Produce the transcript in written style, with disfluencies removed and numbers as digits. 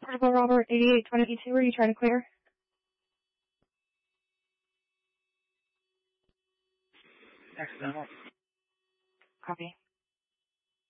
Portable Robert 8822, are you trying to clear? Accidental. Copy.